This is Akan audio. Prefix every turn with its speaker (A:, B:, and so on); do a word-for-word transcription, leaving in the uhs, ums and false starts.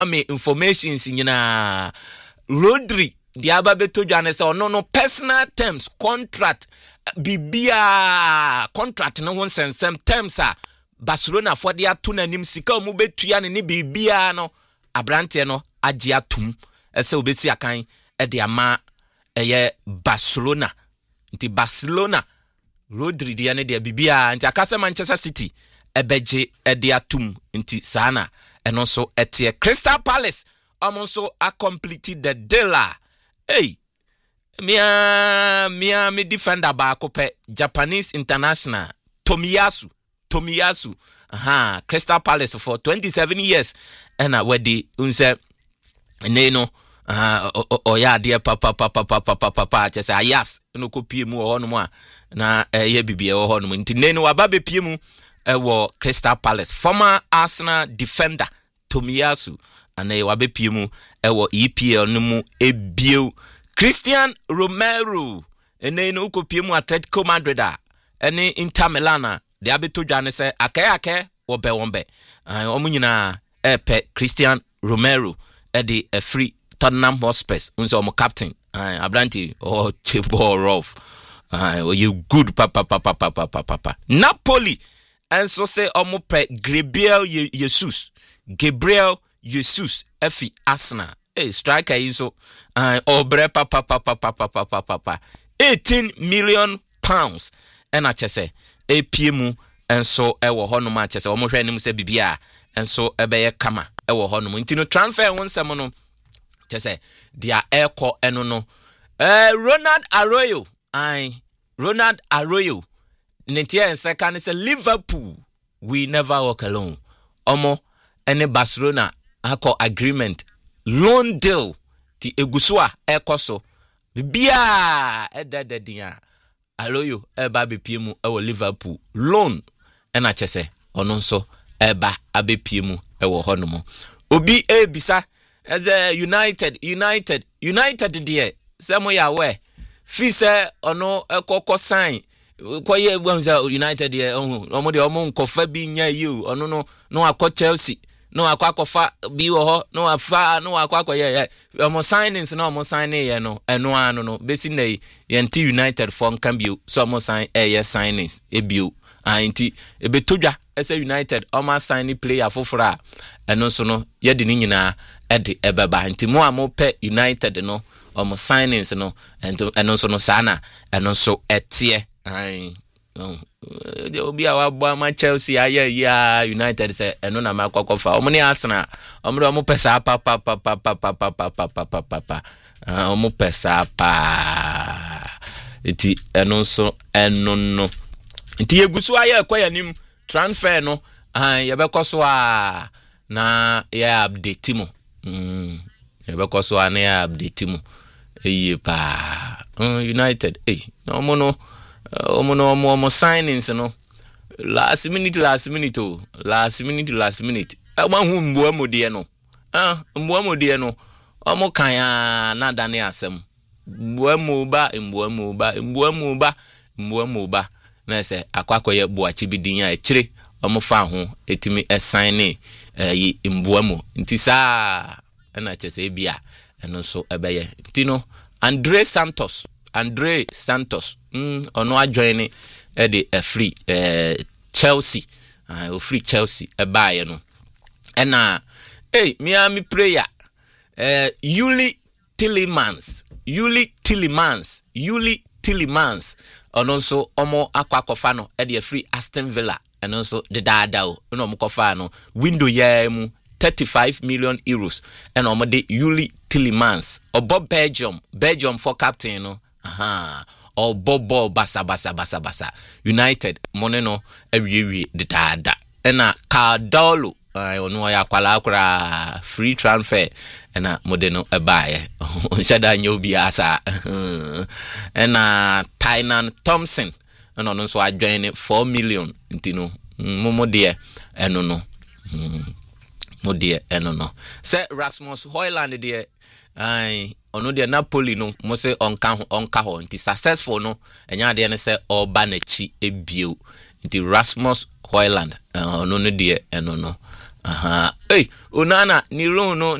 A: me informations nyina Rodri diaba beto dwane se ono no personal terms contract bibia contract no ho sensem terms a Barcelona for dia to nanim sika mu betua ne ne bibia no abrante no agye atum ese obesi akan e de ama eye Barcelona nti Barcelona Rodri dia ne de bibia nti akase Manchester City ebeje e de atum nti sana eno so etie Crystal Palace amonso a completed the deal. Hey, mia mia me defender ba kope Japanese international Tomiyasu Tomiyasu aha Crystal Palace for twenty-seven years and uh, where the unse neno ah o ya de papa papa papa papa chese ayas no kopie mu ho no mu na ye bibie ho no nti neno aba be pie mu e wo Crystal Palace former Arsenal defender Tomiyasu ana wa be pie mu e wo E P L no mu ebio Christian Romero ene no kopie mu Atletico Madrid a ene Inter Milan de abeto dwane se akay akay wo be won be omu nyina e pe Christian Romero e de a free Tottenham Hotspur unso omo captain abranti oh chebo rough oh you good papa papa papa papa Napoli enso se omo pe Gabriel Jesus Gabriel Jesus efi Arsenal eh striker iso obre papa papa papa papa papa eighteen million pounds ena chese e piemu enso e wo hono ma chese omo hwe nim se bibia enso ebeye kama e wo hono ntino transfer wonsem no chese dia eko eno no eh Ronald Arroyo ai Ronald Arroyo netia en second is Liverpool we never walk alone omo ene Barcelona ako agreement loan deal ti egusua ekoso bibia edededin Arroyo eba bepiemu ewo Liverpool loan ena chese ono nso eba abepiemu ewo honomo obi ebisa as a United United United there samo ya we fi se ono ekoko sign koye gwanza United there omo de omo nkofa bi nya you ono no no akọ Chelsea no akọ akọfa bi wo ho no afa no akọ akọ ye omo signings no omo sign ye no eno anu no besi na ye nti United for cambio so omo sign eh ye signings ebio anti ebetodwa ese United omo sign player fofora eno so no ye de ni nyina ede ebeba nti mo amo pe United no omo signings no ento eno so no sana eno so etie ai obi awa ma Chelsea aye ya United say eno na makwakofa omo ni Arsenal omo omo pesa pa pa pa pa pa pa pa pa pa pa pa omo pesa pa eti eno so eno no enti egusu aye ekwa yanim transfer no ah ye bekoso a na ya update mo mm ye bekoso a na ya update mo eye pa United eh no omo no omo no omo signings no last minute last minute oh last minute last minute e ma hu mbo amodie no ah mbo amodie no omo kan ya na dane asem mbo amoba mbo amoba mbo amoba mbo amoba na se akwakoye boachi bidin ya ekire omo fa ho etimi e sign eh mbo amo nti sa na chese bia eno so ebeye tino Andre Santos Andre Santos mm ono adjoin e de a free eh Chelsea ah o free Chelsea e baaye no ena eh Miami player eh Yuli Tillemans Yuli Tillemans Yuli Tillemans ono so omo akwakofa no e de free Aston Villa eno so de dada o no omo kofa no window ya mu thirty-five million euros and omo de Yuli Tillemans obo Belgium Belgium for captain no aha obo bo basa basa basa basa United money no ewiwi de dada ena Cardolo ono ya kwala akra free transfer ena modeno ebaye shada nyobi asa ena Tynan Thompson eno no so adwen four million ntino momo de eno no mo de eno no se Rasmus Højlund de ai ono de Napoli no mo se onka ho onka ho nti successful no enya de ne se oba na chi ebio nti Rasmus Højlund ono no de eno no aha hey onana ni loan no